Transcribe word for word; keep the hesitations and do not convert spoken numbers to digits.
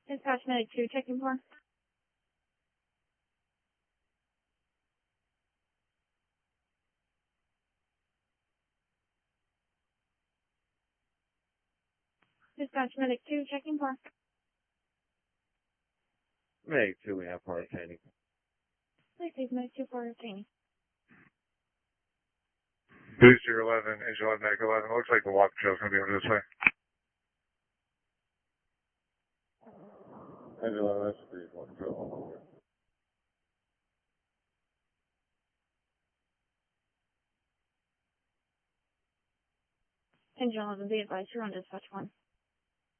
Dispatch Medic two, checking for. Dispatch Medic two, checking for. Medic two, we have part obtaining. Please leave Medic two for retaining. Booster eleven, Engine eleven, Medic eleven. Looks like the walk trail's going to be over this way. Engine eleven, that's three, walk trail. Engine eleven, be advised, you're on dispatch one.